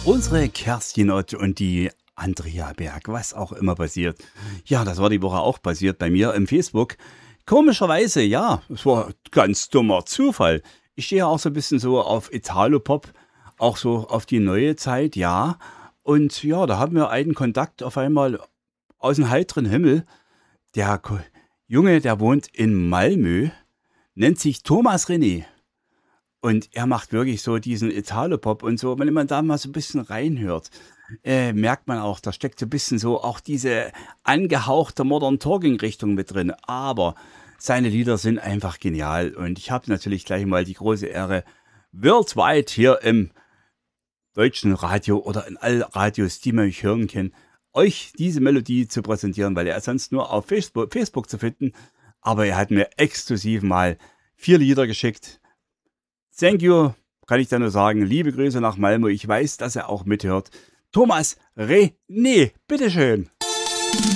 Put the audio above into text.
Unsere Kerstin Ott und die Andrea Berg, was auch immer passiert. Ja, das war die Woche auch passiert bei mir im Facebook. Komischerweise, ja, es war ganz dummer Zufall. Ich stehe ja auch so ein bisschen so auf Italopop, auch so auf die neue Zeit, ja. Und ja, da haben wir einen Kontakt auf einmal aus dem heiteren Himmel. Der Junge, der wohnt in Malmö, nennt sich Thomas René. Und er macht wirklich so diesen Italopop und so. Wenn man da mal so ein bisschen reinhört, merkt man auch, da steckt so ein bisschen so auch diese angehauchte Modern Talking Richtung mit drin. Aber seine Lieder sind einfach genial. Und ich habe natürlich gleich mal die große Ehre, worldwide hier im deutschen Radio oder in allen Radios, die man mich hören kann, euch diese Melodie zu präsentieren, weil er ist sonst nur auf Facebook zu finden. Aber er hat mir exklusiv mal 4 Lieder geschickt. Thank you, kann ich da nur sagen. Liebe Grüße nach Malmö. Ich weiß, dass er auch mithört. Thomas René, bitteschön.